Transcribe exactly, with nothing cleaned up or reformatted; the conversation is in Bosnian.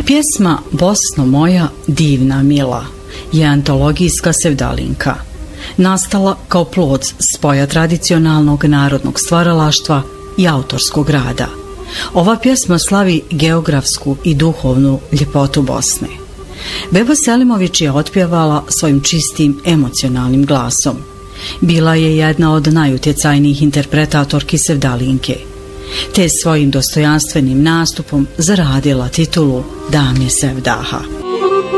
Pjesma Bosno moja divna mila je antologijska sevdalinka, nastala kao plod spoja tradicionalnog narodnog stvaralaštva i autorskog rada. Ova pjesma slavi geografsku i duhovnu ljepotu Bosne. Beba Selimović je otpjevala svojim čistim emocionalnim glasom. Bila je jedna od najutjecajnijih interpretatorki sevdalinke, te svojim dostojanstvenim nastupom zaradila titulu Dame Sevdaha.